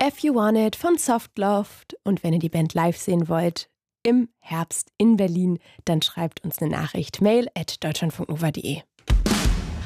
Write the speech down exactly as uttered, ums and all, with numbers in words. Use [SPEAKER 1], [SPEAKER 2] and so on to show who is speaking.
[SPEAKER 1] If You Want It von Softloft. Und wenn ihr die Band live sehen wollt, im Herbst in Berlin, dann schreibt uns eine Nachricht. Mail at deutschlandfunknova punkt de.